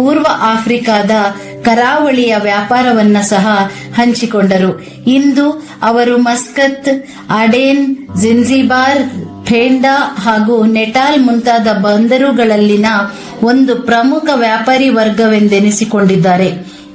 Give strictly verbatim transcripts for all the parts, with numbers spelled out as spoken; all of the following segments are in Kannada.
ಪೂರ್ವ ಆಫ್ರಿಕಾದ ಕರಾವಳಿಯ ವ್ಯಾಪಾರವನ್ನ ಸಹ ಹಂಚಿಕೊಂಡರು. ಇಂದು ಅವರು ಮಸ್ಕತ್, ಅಡೇನ್, ಜಿನ್ಜಿಬಾರ್, ಫೇಂಡಾ ಹಾಗೂ ನೆಟಾಲ್ ಮುಂತಾದ ಬಂದರುಗಳಲ್ಲಿನ ಒಂದು ಪ್ರಮುಖ ವ್ಯಾಪಾರಿ ವರ್ಗವೆಂದೆನಿಸಿಕೊಂಡಿದ್ದಾರೆ.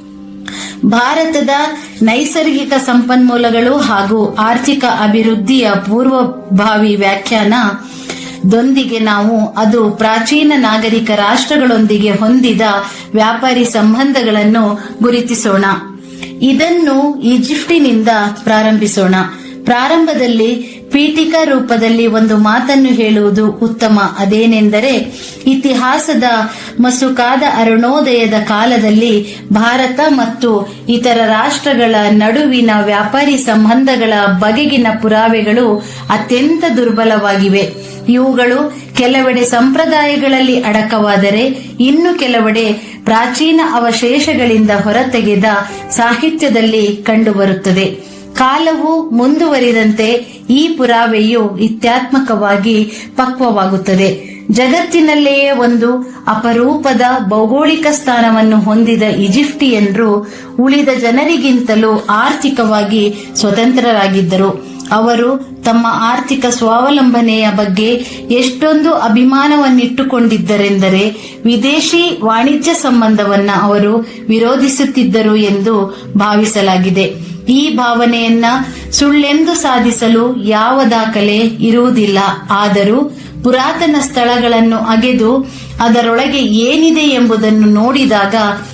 ಭಾರತದ ನೈಸರ್ಗಿಕ ಸಂಪನ್ಮೂಲಗಳು ಹಾಗೂ ಆರ್ಥಿಕ ಅಭಿವೃದ್ಧಿಯ ಪೂರ್ವಭಾವಿ ವ್ಯಾಖ್ಯಾನ ದೊಂದಿಗೆ ನಾವು ಅದು ಪ್ರಾಚೀನ ನಾಗರಿಕ ರಾಷ್ಟ್ರಗಳೊಂದಿಗೆ ಹೊಂದಿದ ವ್ಯಾಪಾರಿ ಸಂಬಂಧಗಳನ್ನು ಗುರುತಿಸೋಣ. ಇದನ್ನು ಈಜಿಪ್ಟಿನಿಂದ ಪ್ರಾರಂಭಿಸೋಣ. ಪ್ರಾರಂಭದಲ್ಲಿ ಪೀಠಿಕಾ ರೂಪದಲ್ಲಿ ಒಂದು ಮಾತನ್ನು ಹೇಳುವುದು ಉತ್ತಮ. ಅದೇನೆಂದರೆ, ಇತಿಹಾಸದ ಮಸುಕಾದ ಅರುಣೋದಯದ ಕಾಲದಲ್ಲಿ ಭಾರತ ಮತ್ತು ಇತರ ರಾಷ್ಟ್ರಗಳ ನಡುವಿನ ವ್ಯಾಪಾರಿ ಸಂಬಂಧಗಳ ಬಗೆಗಿನ ಪುರಾವೆಗಳು ಅತ್ಯಂತ ದುರ್ಬಲವಾಗಿವೆ. ಇವುಗಳು ಕೆಲವೆಡೆ ಸಂಪ್ರದಾಯಗಳಲ್ಲಿ ಅಡಕವಾದರೆ ಇನ್ನು ಕೆಲವೆಡೆ ಪ್ರಾಚೀನ ಅವಶೇಷಗಳಿಂದ ಹೊರತೆಗೆದ ಸಾಹಿತ್ಯದಲ್ಲಿ ಕಂಡುಬರುತ್ತದೆ. ಕಾಲವು ಮುಂದುವರಿದಂತೆ ಈ ಪುರಾವೆಯು ಇತ್ಯಾತ್ಮಕವಾಗಿ ಪಕ್ವವಾಗುತ್ತದೆ. ಜಗತ್ತಿನಲ್ಲೆಯೇ ಒಂದು ಅಪರೂಪದ ಭೌಗೋಳಿಕ ಸ್ಥಾನವನ್ನು ಹೊಂದಿದ ಈಜಿಪ್ಟಿಯನ್ರು ಉಳಿದ ಜನರಿಗಿಂತಲೂ ಆರ್ಥಿಕವಾಗಿ ಸ್ವತಂತ್ರರಾಗಿದ್ದರು. ಅವರು ತಮ್ಮ ಆರ್ಥಿಕ ಸ್ವಾವಲಂಬನೆಯ ಬಗ್ಗೆ ಎಷ್ಟೊಂದು ಅಭಿಮಾನವನ್ನಿಟ್ಟುಕೊಂಡಿದ್ದರೆಂದರೆ ವಿದೇಶಿ ವಾಣಿಜ್ಯ ಸಂಬಂಧವನ್ನ ಅವರು ವಿರೋಧಿಸುತ್ತಿದ್ದರು ಎಂದು ಭಾವಿಸಲಾಗಿದೆ. ಈ ಭಾವನೆಯನ್ನ ಸುಳ್ಳೆಂದು ಸಾಧಿಸಲು ಯಾವ ದಾಖಲೆ ಇರುವುದಿಲ್ಲ. ಆದರೂ ಪುರಾತನ ಸ್ಥಳಗಳನ್ನು ಅಗೆದು ಅದರೊಳಗೆ ಏನಿದೆ ಎಂಬುದನ್ನು ನೋಡಿದಾಗ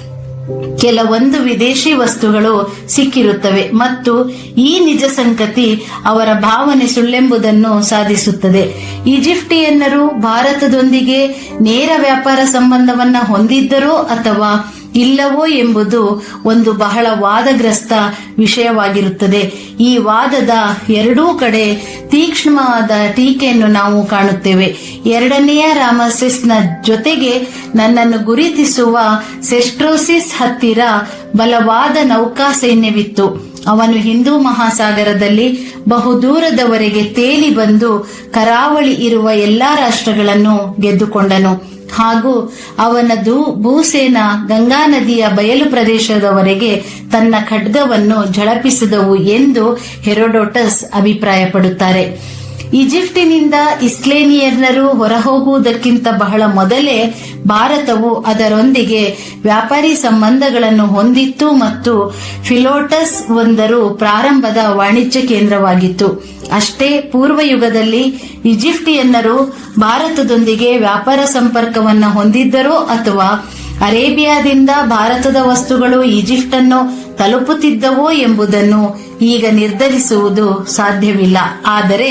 ಕೆಲವೊಂದು ವಿದೇಶಿ ವಸ್ತುಗಳು ಸಿಕ್ಕಿರುತ್ತವೆ ಮತ್ತು ಈ ನಿಜ ಸಂಗತಿ ಅವರ ಭಾವನೆ ಸುಳ್ಳೆಂಬುದನ್ನು ಸಾಧಿಸುತ್ತದೆ. ಈಜಿಪ್ಟಿಯನ್ನರು ಭಾರತದೊಂದಿಗೆ ನೇರ ವ್ಯಾಪಾರ ಸಂಬಂಧವನ್ನ ಹೊಂದಿದ್ದರೋ ಅಥವಾ ಇಲ್ಲವೋ ಎಂಬುದು ಒಂದು ಬಹಳ ವಾದಗ್ರಸ್ತ ವಿಷಯವಾಗಿರುತ್ತದೆ. ಈ ವಾದದ ಎರಡೂ ಕಡೆ ತೀಕ್ಷ್ಣವಾದ ಟೀಕೆಯನ್ನು ನಾವು ಕಾಣುತ್ತೇವೆ. ಎರಡನೆಯ ರಾಮಸೆಸ್ನ ಜೊತೆಗೆ ನನ್ನನ್ನು ಗುರುತಿಸುವ ಸೆಸ್ಟ್ರೋಸಿಸ್ ಹತ್ತಿರ ಬಲವಾದ ನೌಕಾ ಸೈನ್ಯವಿತ್ತು. ಅವನು ಹಿಂದೂ ಮಹಾಸಾಗರದಲ್ಲಿ ಬಹುದೂರದವರೆಗೆ ತೇಲಿ ಬಂದು ಕರಾವಳಿ ಇರುವ ಎಲ್ಲಾ ರಾಷ್ಟ್ರಗಳನ್ನು ಗೆದ್ದುಕೊಂಡನು ಹಾಗೂ ಅವನ ಭೂಸೇನಾ ಗಂಗಾ ನದಿಯ ಬಯಲು ಪ್ರದೇಶದವರೆಗೆ ತನ್ನ ಖಡ್ಗವನ್ನು ಝಳಪಿಸಿದವು ಎಂದು ಹೆರೋಡೋಟಸ್ ಅಭಿಪ್ರಾಯಪಡುತ್ತಾರೆ. ಈಜಿಪ್ಟಿನಿಂದ ಇಸ್ಲೇನಿಯನ್ನರು ಹೊರಹೋಗುವುದಕ್ಕಿಂತ ಬಹಳ ಮೊದಲೇ ಭಾರತವು ಅದರೊಂದಿಗೆ ವ್ಯಾಪಾರಿ ಸಂಬಂಧಗಳನ್ನು ಹೊಂದಿತ್ತು ಮತ್ತು ಫಿಲೋಟಸ್ ಒಂದರು ಪ್ರಾರಂಭದ ವಾಣಿಜ್ಯ ಕೇಂದ್ರವಾಗಿತ್ತು. ಅಷ್ಟೇ ಪೂರ್ವಯುಗದಲ್ಲಿ ಈಜಿಪ್ಟಿಯನ್ನರು ಭಾರತದೊಂದಿಗೆ ವ್ಯಾಪಾರ ಸಂಪರ್ಕವನ್ನು ಹೊಂದಿದ್ದರೋ ಅಥವಾ ಅರೇಬಿಯಾದಿಂದ ಭಾರತದ ವಸ್ತುಗಳು ಈಜಿಪ್ಟನ್ನು ತಲುಪುತ್ತಿದ್ದವೋ ಎಂಬುದನ್ನು ಈಗ ನಿರ್ಧರಿಸುವುದು ಸಾಧ್ಯವಿಲ್ಲ. ಆದರೆ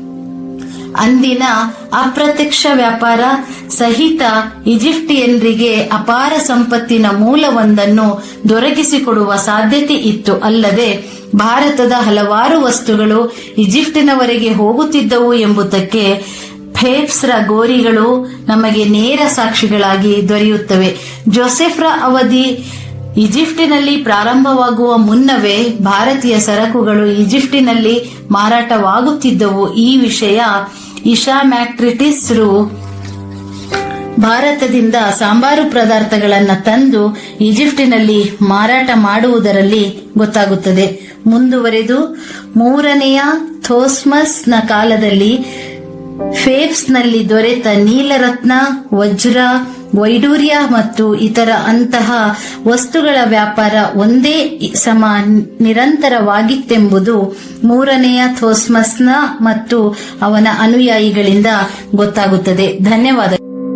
ಅಂದಿನ ಅಪ್ರತ್ಯಕ್ಷ ವ್ಯಾಪಾರ ಸಹಿತ ಈಜಿಪ್ಟಿಯನ್ರಿಗೆ ಅಪಾರ ಸಂಪತ್ತಿನ ಮೂಲವೊಂದನ್ನು ದೊರಕಿಸಿಕೊಡುವ ಸಾಧ್ಯತೆ ಇತ್ತು. ಅಲ್ಲದೆ ಭಾರತದ ಹಲವಾರು ವಸ್ತುಗಳು ಈಜಿಪ್ಟಿನವರೆಗೆ ಹೋಗುತ್ತಿದ್ದವು ಎಂಬುದಕ್ಕೆ ಫೇಬ್ಸ್ರ ಗೋರಿಗಳು ನಮಗೆ ನೇರ ಸಾಕ್ಷಿಗಳಾಗಿ ದೊರೆಯುತ್ತವೆ. ಜೋಸೆಫ್ರ ಅವಧಿ ಈಜಿಪ್ಟಿನಲ್ಲಿ ಪ್ರಾರಂಭವಾಗುವ ಮುನ್ನವೇ ಭಾರತೀಯ ಸರಕುಗಳು ಈಜಿಪ್ಟಿನಲ್ಲಿ ಮಾರಾಟವಾಗುತ್ತಿದ್ದವು. ಈ ವಿಷಯ ಇಶಾಮ್ಯಾಕ್ಟ್ರಿಟಿಸ್ರು ಭಾರತದಿಂದ ಸಾಂಬಾರು ಪದಾರ್ಥಗಳನ್ನು ತಂದು ಈಜಿಪ್ಟಿನಲ್ಲಿ ಮಾರಾಟ ಮಾಡುವುದರಲ್ಲಿ ಗೊತ್ತಾಗುತ್ತದೆ. ಮುಂದುವರೆದು ಮೂರನೆಯ ಥೋಸ್ಮಸ್ನ ಕಾಲದಲ್ಲಿ ಫೇಬ್ಸ್ನಲ್ಲಿ ದೊರೆತ ನೀಲರತ್ನ, ವಜ್ರ, ವೈಡೂರ್ಯ ಮತ್ತು ಇತರ ಅಂತಹ ವಸ್ತುಗಳ ವ್ಯಾಪಾರ ಒಂದೇ ಸಮ ನಿರಂತರವಾಗಿತ್ತೆಂಬುದು ಮೂರನೆಯ ಥೋಸ್ಮಸ್ನ ಮತ್ತು ಅವನ ಅನುಯಾಯಿಗಳಿಂದ ಗೊತ್ತಾಗುತ್ತದೆ. ಧನ್ಯವಾದ.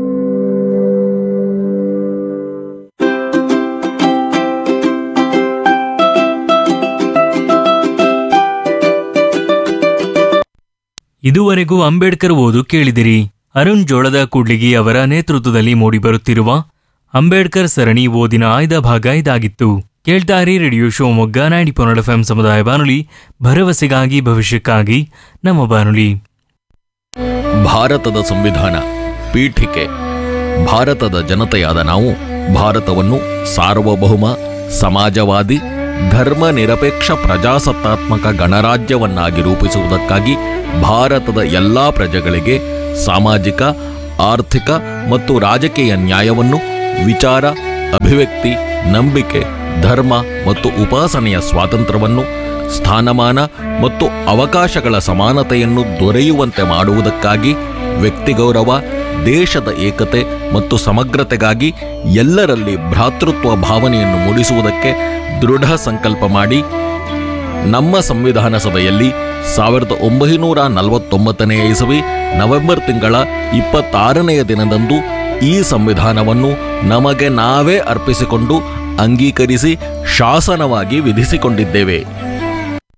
ಇದುವರೆಗೂ ಅಂಬೇಡ್ಕರ್ ಓದು ಕೇಳಿದಿರಿ. ಅರುಣ್ ಜೋಳದ ಕೂಡ್ಲಿಗಿ ಅವರ ನೇತೃತ್ವದಲ್ಲಿ ಮೂಡಿಬರುತ್ತಿರುವ ಅಂಬೇಡ್ಕರ್ ಸರಣಿ ಓದಿನ ಆಯ್ದ ಭಾಗ ಇದಾಗಿತ್ತು. ಕೇಳ್ತಾರಿ radio Shivamogga ninety point F M ಸಮುದಾಯ ಬಾನುಲಿ, ಭರವಸೆಗಾಗಿ ಭವಿಷ್ಯಕ್ಕಾಗಿ ನಮ್ಮ ಬಾನುಲಿ. ಭಾರತದ ಸಂವಿಧಾನ ಪೀಠಿಕೆ. ಭಾರತದ ಜನತೆಯಾದ ನಾವು ಭಾರತವನ್ನು ಸಾರ್ವಭೌಮ, ಸಮಾಜವಾದಿ, ಧರ್ಮ ನಿರಪೇಕ್ಷ ಪ್ರಜಾಸತ್ತಾತ್ಮಕ ಗಣರಾಜ್ಯವನ್ನಾಗಿ ರೂಪಿಸುವುದಕ್ಕಾಗಿ ಭಾರತದ ಎಲ್ಲಾ ಪ್ರಜೆಗಳಿಗೆ ಸಾಮಾಜಿಕ, ಆರ್ಥಿಕ ಮತ್ತು ರಾಜಕೀಯ ನ್ಯಾಯವನ್ನು ವಿಚಾರ, ಅಭಿವ್ಯಕ್ತಿ, ನಂಬಿಕೆ, ಧರ್ಮ ಮತ್ತು ಉಪಾಸನೆಯ ಸ್ವಾತಂತ್ರ್ಯವನ್ನು, ಸ್ಥಾನಮಾನ ಮತ್ತು ಅವಕಾಶಗಳ ಸಮಾನತೆಯನ್ನು ದೊರೆಯುವಂತೆ ಮಾಡುವುದಕ್ಕಾಗಿ ವ್ಯಕ್ತಿ ಗೌರವ, ದೇಶದ ಏಕತೆ ಮತ್ತು ಸಮಗ್ರತೆಗಾಗಿ ಎಲ್ಲರಲ್ಲಿ ಭ್ರಾತೃತ್ವ ಭಾವನೆಯನ್ನು ಮೂಡಿಸುವುದಕ್ಕೆ ದೃಢ ಸಂಕಲ್ಪ ಮಾಡಿ ನಮ್ಮ ಸಂವಿಧಾನ ಸಭೆಯಲ್ಲಿ ಸಾವಿರದ ಒಂಬೈನೂರ ನಲವತ್ತೊಂಬತ್ತನೆಯ ಇಸವಿ ನವೆಂಬರ್ ತಿಂಗಳ ಇಪ್ಪತ್ತಾರನೆಯ ದಿನದಂದು ಈ ಸಂವಿಧಾನವನ್ನು ನಮಗೆ ನಾವೇ ಅರ್ಪಿಸಿಕೊಂಡು ಅಂಗೀಕರಿಸಿ ಶಾಸನವಾಗಿ ವಿಧಿಸಿಕೊಂಡಿದ್ದೇವೆ.